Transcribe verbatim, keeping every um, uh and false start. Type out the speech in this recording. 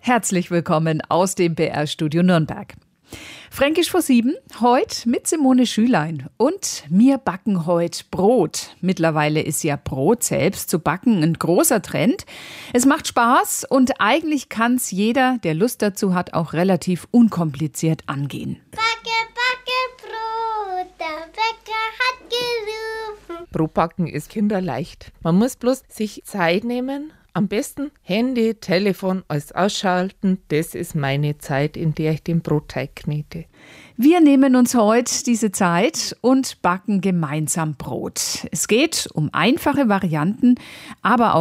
Herzlich willkommen aus dem B R-Studio Nürnberg. Fränkisch vor sieben, heute mit Simone Schülein. Und wir backen heute Brot. Mittlerweile ist ja Brot selbst zu backen ein großer Trend. Es macht Spaß und eigentlich kann es jeder, der Lust dazu hat, auch relativ unkompliziert angehen. Backe, backe Brot, der Bäcker hat gerufen. Brotbacken ist kinderleicht. Man muss bloß sich Zeit nehmen. Am besten Handy, Telefon, alles ausschalten. Das ist meine Zeit, in der ich den Brotteig knete. Wir nehmen uns heute diese Zeit und backen gemeinsam Brot. Es geht um einfache Varianten, aber auch